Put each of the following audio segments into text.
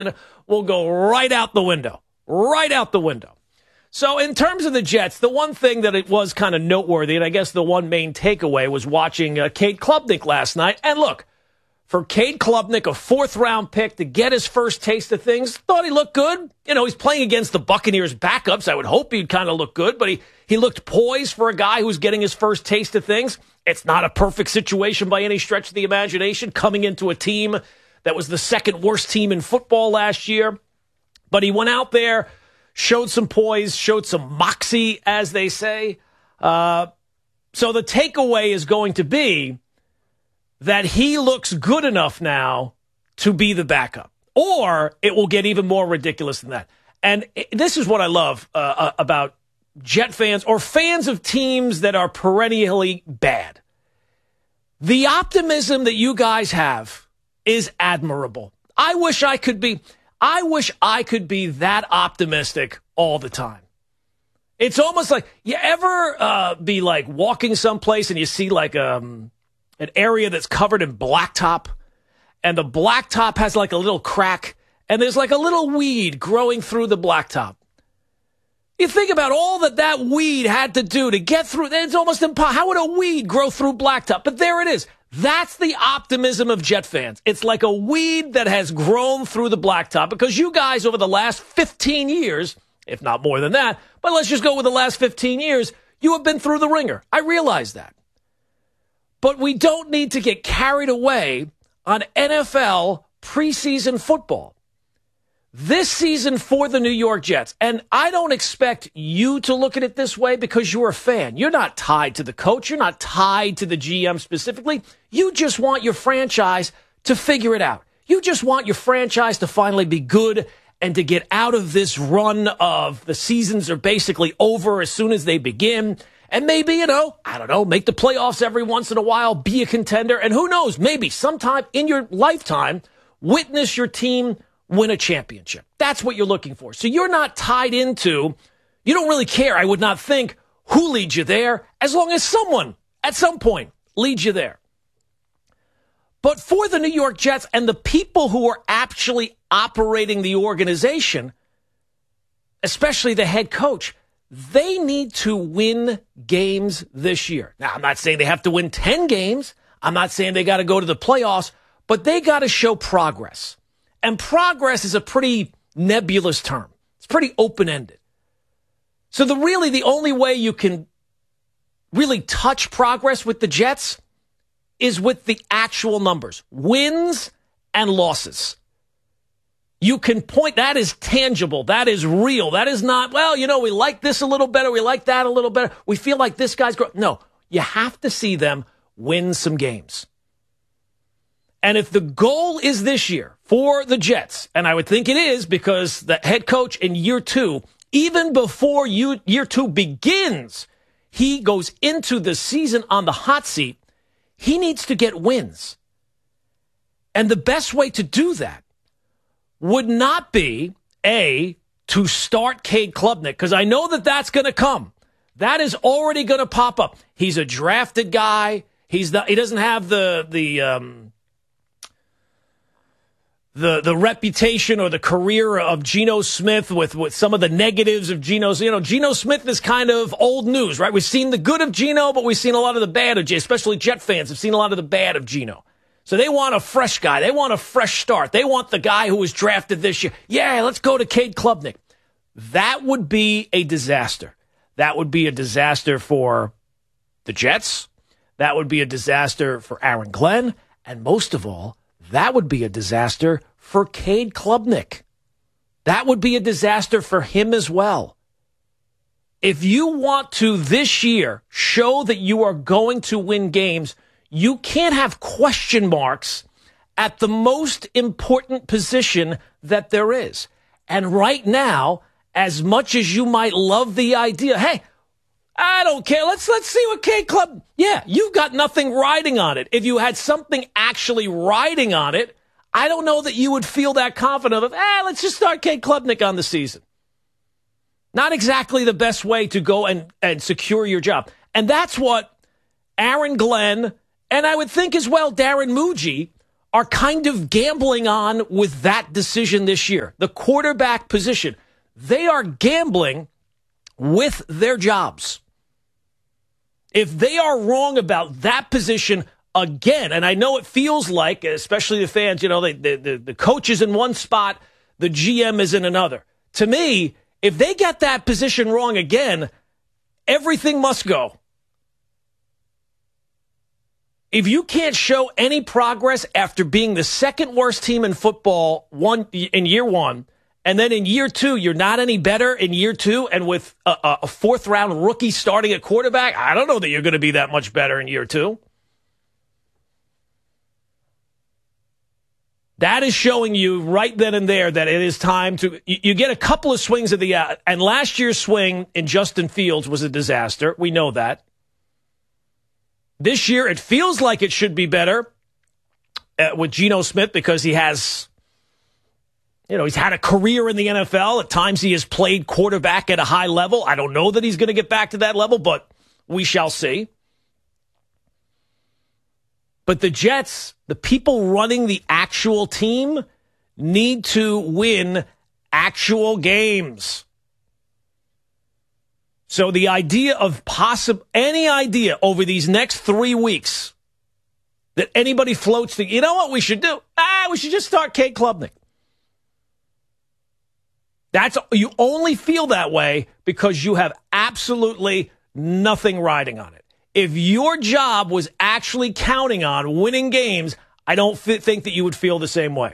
will go right out the window. Right out the window. So in terms of the Jets, the one thing that it was kind of noteworthy, and I guess the one main takeaway, was watching Cade Klubnik last night. And look, for Cade Klubnik, a fourth-round pick, to get his first taste of things, thought he looked good. You know, he's playing against the Buccaneers backups. I would hope he'd kind of look good, but he looked poised for a guy who's getting his first taste of things. It's not a perfect situation by any stretch of the imagination, coming into a team that was the second worst team in football last year. But he went out there, showed some poise, showed some moxie, as they say. So the takeaway is going to be that he looks good enough now to be the backup. Or it will get even more ridiculous than that. And this is what I love about Jet fans or fans of teams that are perennially bad. The optimism that you guys have is admirable. I wish I could be that optimistic all the time. It's almost like, you ever be like walking someplace and you see like an area that's covered in blacktop, and the blacktop has like a little crack, and there's like a little weed growing through the blacktop. You think about all that weed had to do to get through. It's almost impossible. How would a weed grow through blacktop? But there it is. That's the optimism of Jet fans. It's like a weed that has grown through the blacktop, because you guys over the last 15 years, if not more than that, but let's just go with the last 15 years, you have been through the ringer. I realize that. But we don't need to get carried away on NFL preseason football. This season for the New York Jets, and I don't expect you to look at it this way because you're a fan. You're not tied to the coach. You're not tied to the GM specifically. You just want your franchise to figure it out. You just want your franchise to finally be good and to get out of this run of the seasons are basically over as soon as they begin. And maybe, I don't know, make the playoffs every once in a while, be a contender. And who knows, maybe sometime in your lifetime, witness your team win a championship. That's what you're looking for. So you're not tied into, you don't really care, I would not think, who leads you there, as long as someone, at some point, leads you there. But for the New York Jets and the people who are actually operating the organization, especially the head coach, they need to win games this year. Now, I'm not saying they have to win 10 games. I'm not saying they got to go to the playoffs, but they got to show progress. And progress is a pretty nebulous term. It's pretty open-ended. So the only way you can really touch progress with the Jets is with the actual numbers, wins and losses. You can point, that is tangible, that is real, that is not, we like this a little better, we like that a little better, we feel like this guy's growing. No, you have to see them win some games. And if the goal is this year for the Jets, and I would think it is because the head coach in year two, even before year two begins, he goes into the season on the hot seat, he needs to get wins. And the best way to do that would not be, to start Cade Klubnik, because I know that that's going to come. That is already going to pop up. He's a drafted guy. He doesn't have the reputation or the career of Geno Smith with some of the negatives of Geno. Geno Smith is kind of old news, right? We've seen the good of Geno, but we've seen a lot of the bad of Geno, especially Jet fans have seen a lot of the bad of Geno. So they want a fresh guy. They want a fresh start. They want the guy who was drafted this year. Yeah, let's go to Cade Klubnik. That would be a disaster. That would be a disaster for the Jets. That would be a disaster for Aaron Glenn. And most of all, that would be a disaster for Cade Klubnik. That would be a disaster for him as well. If you want to this year show that you are going to win games, you can't have question marks at the most important position that there is. And right now, as much as you might love the idea, hey, I don't care. Let's see what Cade Klubnik. Yeah, you've got nothing riding on it. If you had something actually riding on it, I don't know that you would feel that confident of, let's just start Cade Klubnik on the season. Not exactly the best way to go and secure your job. And that's what Aaron Glenn, and I would think as well Darren Muji, are kind of gambling on with that decision this year. The quarterback position. They are gambling with their jobs. If they are wrong about that position again, and I know it feels like, especially the fans, the coach is in one spot, the GM is in another. To me, if they get that position wrong again, everything must go. If you can't show any progress after being the second worst team in football in year one, and then in year two, you're not any better in year two, and with a fourth-round rookie starting at quarterback, I don't know that you're going to be that much better in year two. That is showing you right then and there that it is time to... You get a couple of swings of the... and last year's swing in Justin Fields was a disaster. We know that. This year, it feels like it should be better with Geno Smith because he has, he's had a career in the NFL. At times, he has played quarterback at a high level. I don't know that he's going to get back to that level, but we shall see. But the Jets, the people running the actual team, need to win actual games. So the idea of any idea over these next 3 weeks that anybody floats to, you know what we should do? We should just start Cade Klubnik. You only feel that way because you have absolutely nothing riding on it. If your job was actually counting on winning games, I don't think that you would feel the same way.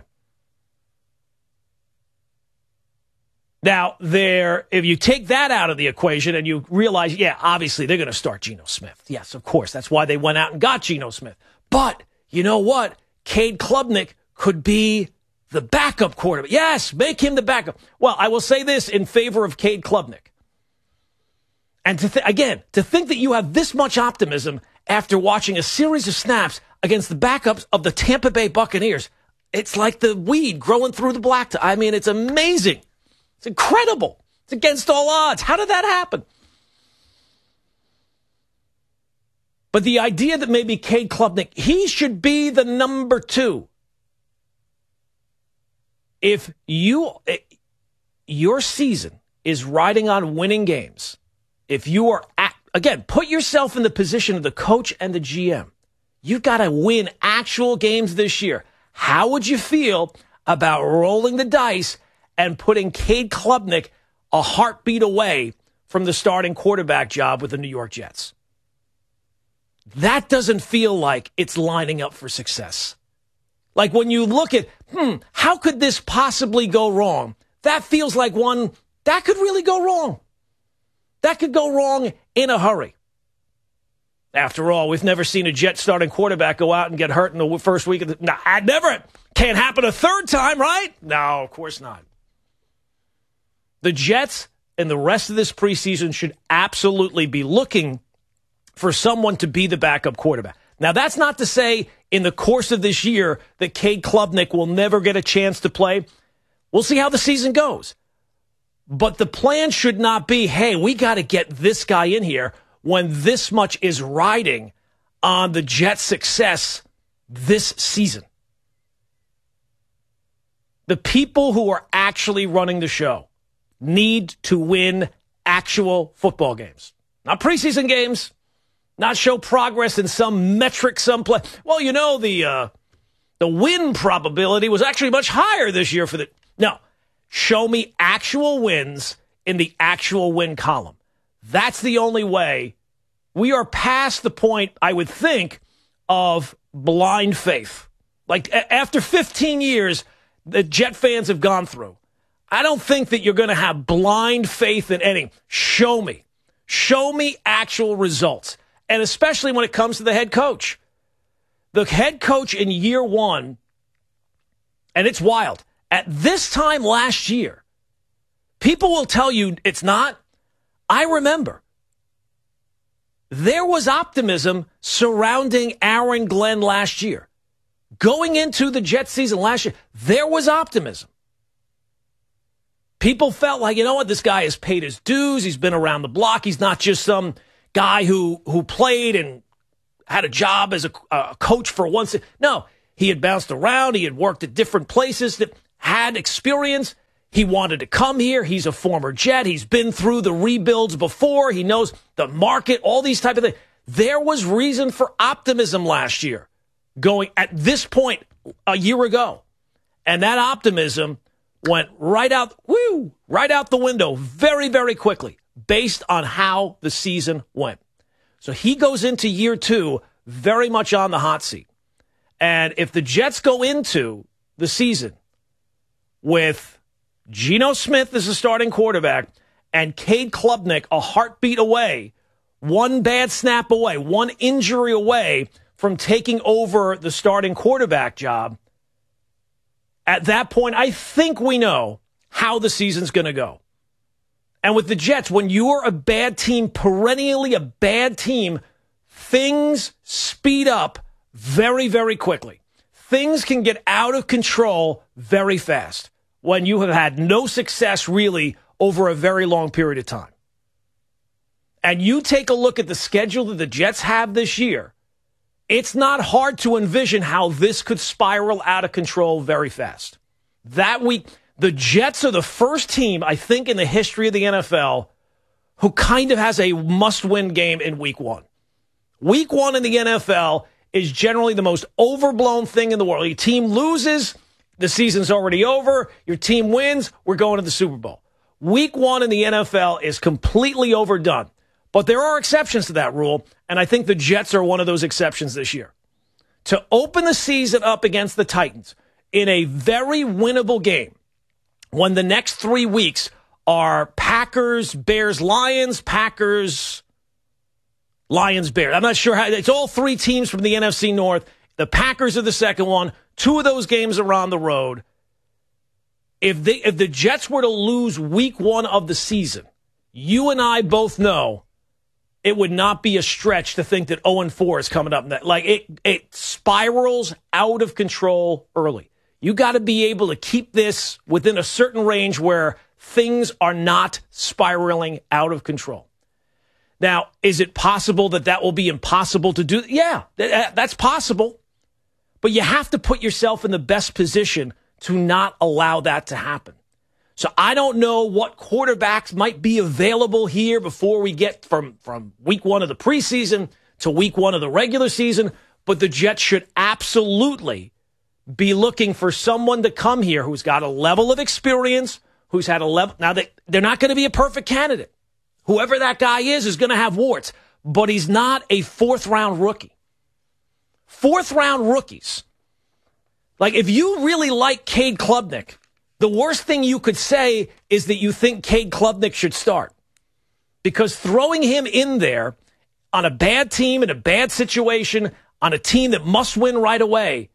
Now, if you take that out of the equation and you realize, obviously they're going to start Geno Smith. Yes, of course. That's why they went out and got Geno Smith. But you know what? Cade Klubnik could be the backup quarterback. Yes, make him the backup. Well, I will say this in favor of Cade Klubnik. And to think that you have this much optimism after watching a series of snaps against the backups of the Tampa Bay Buccaneers, it's like the weed growing through the blacktop. I mean, it's amazing. It's incredible. It's against all odds. How did that happen? But the idea that maybe Cade Klubnik, he should be the number 2. If your season is riding on winning games, if you are, put yourself in the position of the coach and the GM. You've got to win actual games this year. How would you feel about rolling the dice and putting Cade Klubnik a heartbeat away from the starting quarterback job with the New York Jets? That doesn't feel like it's lining up for success. Like when you look at, how could this possibly go wrong? That feels like one that could really go wrong. That could go wrong in a hurry. After all, we've never seen a Jet starting quarterback go out and get hurt in the first week of the... never. Can't happen a third time, right? No, of course not. The Jets and the rest of this preseason should absolutely be looking for someone to be the backup quarterback. Now, that's not to say in the course of this year that Cade Klubnik will never get a chance to play. We'll see how the season goes. But the plan should not be, hey, we got to get this guy in here when this much is riding on the Jets' success this season. The people who are actually running the show need to win actual football games. Not preseason games, not show progress in some metric someplace. Well, the win probability was actually much higher this year for the... No, show me actual wins in the actual win column. That's the only way. We are past the point, I would think, of blind faith. Like after 15 years the Jet fans have gone through, I don't think that you're going to have blind faith in anything. Show me. Show me actual results. And especially when it comes to the head coach. The head coach in year one, and it's wild, at this time last year, people will tell you it's not. I remember there was optimism surrounding Aaron Glenn last year. Going into the Jet season last year, there was optimism. People felt like, this guy has paid his dues. He's been around the block. He's not just some guy who played and had a job as a coach for once. No, He had bounced around. He had worked at different places that had experience. He wanted to come here. He's a former Jet. He's been through the rebuilds before. He knows the market, all these type of things. There was reason for optimism last year going at this point a year ago. And that optimism went right out the window very, very quickly based on how the season went. So he goes into year 2 very much on the hot seat. And if the Jets go into the season with Geno Smith as a starting quarterback and Cade Klubnik a heartbeat away, one bad snap away, one injury away from taking over the starting quarterback job, at that point, I think we know how the season's going to go. And with the Jets, when you're a bad team, perennially a bad team, things speed up very, very quickly. Things can get out of control very fast when you have had no success really over a very long period of time. And you take a look at the schedule that the Jets have this year, it's not hard to envision how this could spiral out of control very fast. That week, the Jets are the first team, I think, in the history of the NFL who kind of has a must-win game in week 1. Week 1 in the NFL is generally the most overblown thing in the world. Your team loses, the season's already over. Your team wins, we're going to the Super Bowl. Week 1 in the NFL is completely overdone. But there are exceptions to that rule, and I think the Jets are one of those exceptions this year. To open the season up against the Titans in a very winnable game, when the next 3 weeks are Packers, Bears, Lions, Packers, Lions, Bears. I'm not sure how. It's all 3 teams from the NFC North. The Packers are the second one. 2 of those games are on the road. If the Jets were to lose week 1 of the season, you and I both know it would not be a stretch to think that 0-4 is coming up. It spirals out of control early. You got to be able to keep this within a certain range where things are not spiraling out of control. Now, is it possible that will be impossible to do? Yeah, that's possible. But you have to put yourself in the best position to not allow that to happen. So I don't know what quarterbacks might be available here before we get from week 1 of the preseason to week 1 of the regular season, but the Jets should absolutely be looking for someone to come here who's got a level of experience, who's had a level. Now, they're not going to be a perfect candidate. Whoever that guy is going to have warts, but he's not a 4th-round rookie. 4th-round rookies. Like, if you really like Cade Klubnik, the worst thing you could say is that you think Cade Klubnik should start. Because throwing him in there on a bad team, in a bad situation, on a team that must win right away,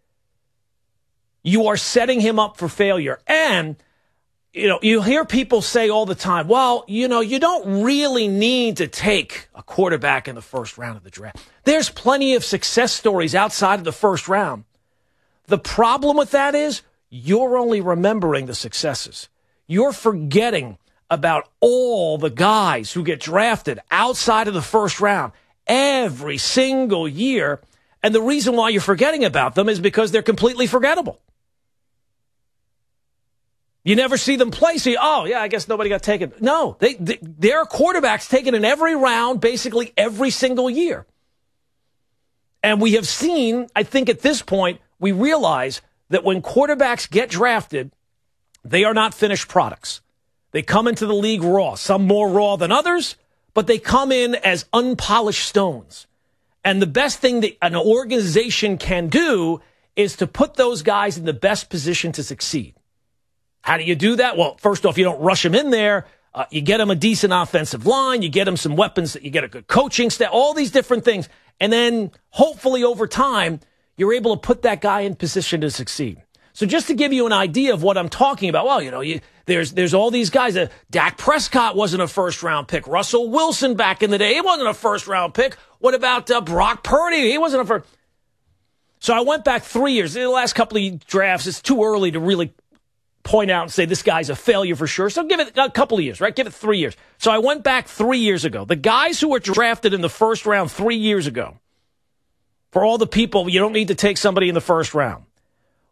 you are setting him up for failure. And, you hear people say all the time, well, you don't really need to take a quarterback in the first round of the draft. There's plenty of success stories outside of the first round. The problem with that is you're only remembering the successes. You're forgetting about all the guys who get drafted outside of the first round every single year. And the reason why you're forgetting about them is because they're completely forgettable. You never see them play. So I guess nobody got taken. No, there are quarterbacks taken in every round, basically every single year. And we have seen, I think at this point, we realize that when quarterbacks get drafted, they are not finished products. They come into the league raw, some more raw than others, but they come in as unpolished stones. And the best thing that an organization can do is to put those guys in the best position to succeed. How do you do that? Well, first off, you don't rush them in there. You get them a decent offensive line. You get them some weapons. You get a good coaching staff, all these different things. And then hopefully over time, you're able to put that guy in position to succeed. So just to give you an idea of what I'm talking about, well, there's all these guys. Dak Prescott wasn't a first-round pick. Russell Wilson back in the day, he wasn't a first-round pick. What about Brock Purdy? He wasn't a first. So I went back 3 years. In the last couple of drafts, it's too early to really point out and say this guy's a failure for sure. So give it a couple of years, right? Give it 3 years. So I went back 3 years ago. The guys who were drafted in the first round 3 years ago, for all the people, you don't need to take somebody in the first round.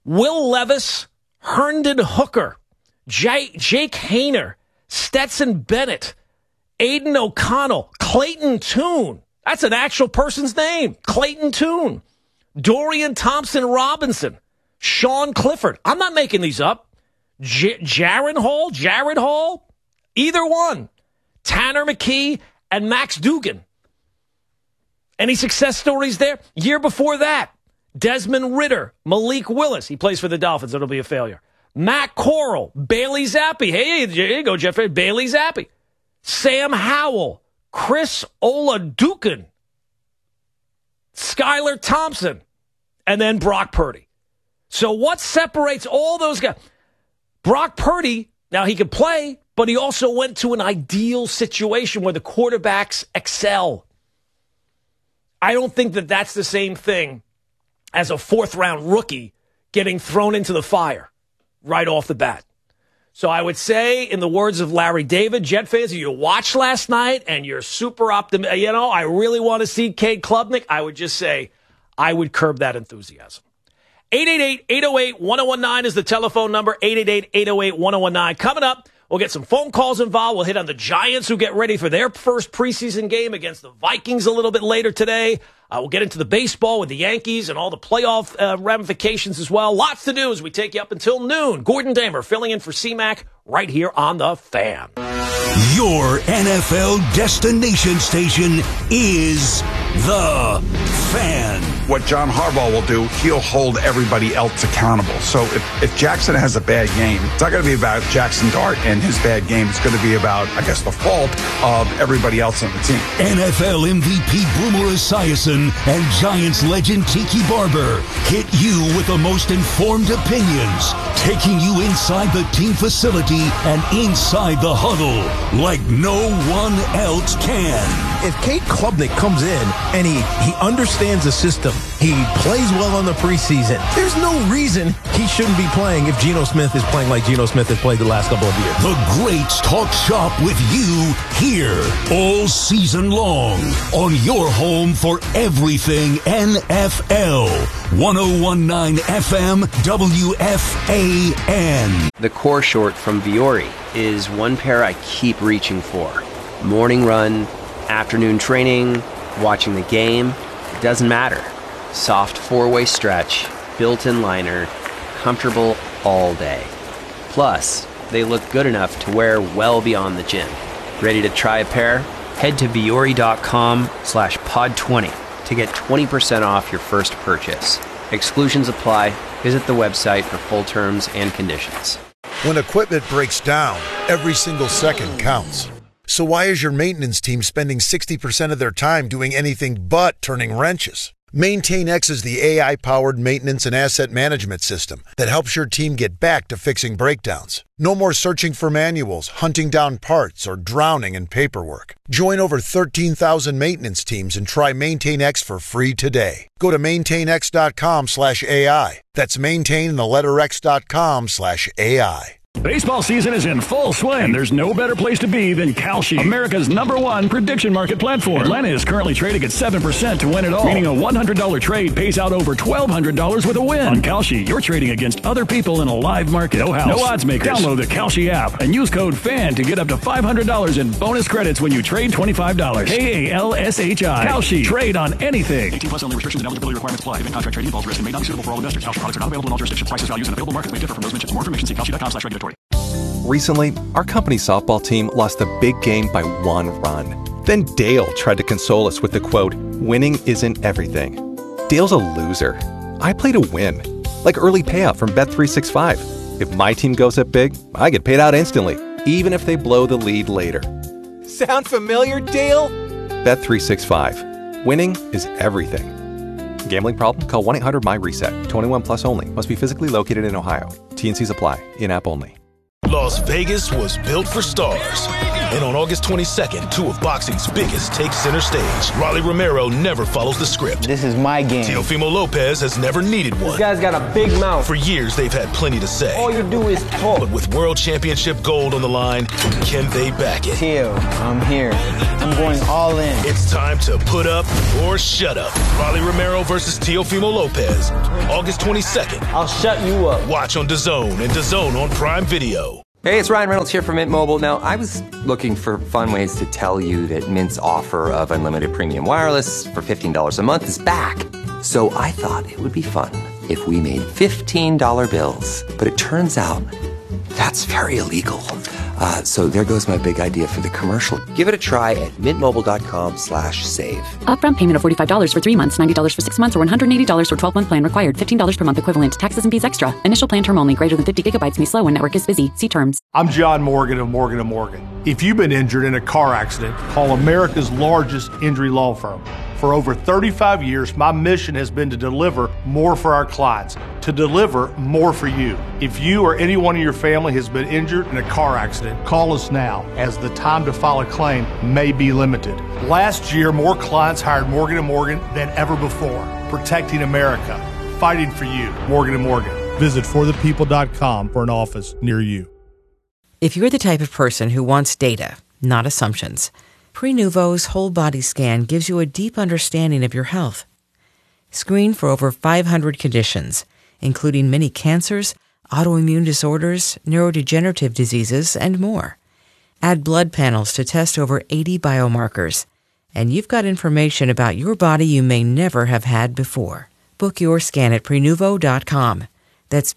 Will Levis, Herndon Hooker, Jake Haener, Stetson Bennett, Aiden O'Connell, Clayton Tune. That's an actual person's name, Clayton Tune. Dorian Thompson-Robinson, Sean Clifford. I'm not making these up. Jared Hall, either one. Tanner McKee and Max Dugan. Any success stories there? Year before that, Desmond Ridder, Malik Willis. He plays for the Dolphins. It'll be a failure. Matt Corral, Bailey Zappi. Hey, there you go, Jeff. Bailey Zappi. Sam Howell, Chris Oladukin, Skylar Thompson, and then Brock Purdy. So what separates all those guys? Brock Purdy, now he could play, but he also went to an ideal situation where the quarterbacks excel. I don't think that that's the same thing as a fourth-round rookie getting thrown into the fire right off the bat. So I would say, in the words of Larry David, Jet fans, if you watched last night and you're super optimistic, I really want to see Cade Klubnik, I would just say I would curb that enthusiasm. 888-808-1019 is the telephone number, 888-808-1019. Coming up, we'll get some phone calls involved. We'll hit on the Giants, who get ready for their first preseason game against the Vikings a little bit later today. We'll get into the baseball with the Yankees and all the playoff ramifications as well. Lots to do as we take you up until noon. Gordon Damer filling in for C-Mac right here on The Fan. Your NFL destination station is The Fan. What John Harbaugh will do, he'll hold everybody else accountable. So if Jackson has a bad game, it's not going to be about Jackson Dart and his bad game. It's going to be about, I guess, the fault of everybody else on the team. NFL MVP Boomer Esiason and Giants legend Tiki Barber hit you with the most informed opinions, taking you inside the team facility and inside the huddle like no one else can. If Cade Klubnik comes in and he understands the system, he plays well in the preseason, there's no reason he shouldn't be playing if Geno Smith is playing like Geno Smith has played the last couple of years. The Greats talk shop with you here all season long on your home for everything NFL. 101.9 FM WFAN. The core short from Viore is one pair I keep reaching for. Morning run, afternoon training, watching the game, it doesn't matter. Soft four-way stretch, built-in liner, comfortable all day. Plus, they look good enough to wear well beyond the gym. Ready to try a pair? Head to Viore.com/pod20 to get 20% off your first purchase. Exclusions apply. Visit the website for full terms and conditions. When equipment breaks down, every single second counts. So why is your maintenance team spending 60% of their time doing anything but turning wrenches? MaintainX is the AI-powered maintenance and asset management system that helps your team get back to fixing breakdowns. No more searching for manuals, hunting down parts, or drowning in paperwork. Join over 13,000 maintenance teams and try MaintainX for free today. Go to maintainx.com/AI. That's maintain and the letter x.com/AI. Baseball season is in full swing, and there's no better place to be than Kalshi, America's #1 prediction market platform. Atlanta is currently trading at 7% to win it all, meaning a $100 trade pays out over $1,200 with a win. On Kalshi, you're trading against other people in a live market. No house, no odds makers. Download the Kalshi app and use code FAN to get up to $500 in bonus credits when you trade $25. KALSHI. Kalshi. Trade on anything. 18+ only. Restrictions and eligibility requirements apply. Event contract trading involves risk and may not be suitable for all investors. Kalshi products are not available in all jurisdictions. Prices, values, and available markets may differ from those mentioned. For more information, see kalshi.com/regulatory. Recently, our company's softball team lost a big game by 1 run. Then Dale tried to console us with the quote, "Winning isn't everything." Dale's a loser. I play to win. Like early payout from Bet365. If my team goes up big, I get paid out instantly, even if they blow the lead later. Sound familiar, Dale? Bet365. Winning is everything. Gambling problem? Call 1-800-MY-RESET. 21 plus only. Must be physically located in Ohio. T&Cs apply. In-app only. Los Las Vegas was built for stars. And on August 22nd, two of boxing's biggest take center stage. Rolly Romero never follows the script. This is my game. Teofimo Lopez has never needed one. This guy's got a big mouth. For years, they've had plenty to say. All you do is talk. But with World Championship gold on the line, can they back it? Teo, I'm here. I'm going all in. It's time to put up or shut up. Rolly Romero versus Teofimo Lopez. August 22nd. I'll shut you up. Watch on DAZN and DAZN on Prime Video. Hey, it's Ryan Reynolds here from Mint Mobile. Now, I was looking for fun ways to tell you that Mint's offer of unlimited premium wireless for $15 a month is back. So I thought it would be fun if we made $15 bills. But it turns out that's very illegal. So there goes my big idea for the commercial. Give it a try at mintmobile.com/save. Upfront payment of $45 for 3 months, $90 for 6 months, or $180 for 12-month plan required. $15 per month equivalent. Taxes and fees extra. Initial plan term only. Greater than 50 gigabytes may slow when network is busy. See terms. I'm John Morgan of Morgan & Morgan. If you've been injured in a car accident, call America's largest injury law firm. For over 35 years, my mission has been to deliver more for our clients, to deliver more for you. If you or anyone in your family has been injured in a car accident, call us now, as the time to file a claim may be limited. Last year, more clients hired Morgan & Morgan than ever before, protecting America, fighting for you. Morgan & Morgan. Visit forthepeople.com for an office near you. If you're the type of person who wants data, not assumptions, Prenuvo's whole body scan gives you a deep understanding of your health. Screen for over 500 conditions, including many cancers, autoimmune disorders, neurodegenerative diseases, and more. Add blood panels to test over 80 biomarkers, and you've got information about your body you may never have had before. Book your scan at Prenuvo.com. That's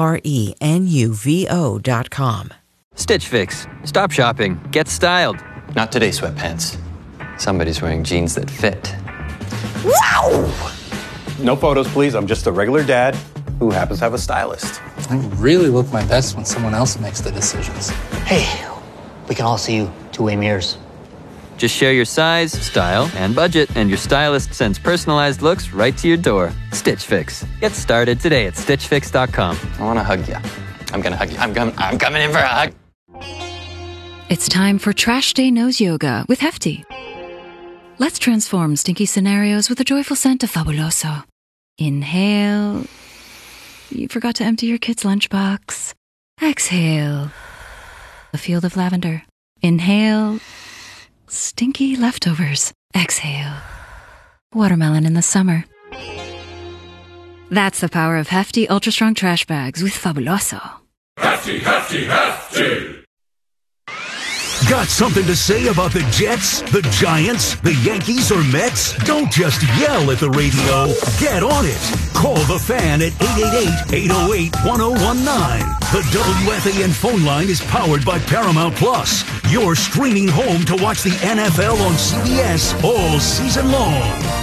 Prenuvo.com. Stitch Fix. Stop shopping. Get styled. Not today, sweatpants. Somebody's wearing jeans that fit. Wow! No photos, please. I'm just a regular dad who happens to have a stylist. I really look my best when someone else makes the decisions. Hey, we can all see you two-way mirrors. Just share your size, style, and budget, and your stylist sends personalized looks right to your door. Stitch Fix. Get started today at StitchFix.com. I want to hug you. I'm going to hug you. I'm coming in for a hug. It's time for Trash Day Nose Yoga with Hefty. Let's transform stinky scenarios with a joyful scent of Fabuloso. Inhale. You forgot to empty your kid's lunchbox. Exhale. A field of lavender. Inhale. Stinky leftovers. Exhale. Watermelon in the summer. That's the power of Hefty Ultra Strong Trash Bags with Fabuloso. Hefty, Hefty, Hefty! Got something to say about the Jets, the Giants, the Yankees, or Mets? Don't just yell at the radio. Get on it. Call the Fan at 888-808-1019. The WFAN phone line is powered by Paramount Plus. You're streaming home to watch the NFL on CBS all season long.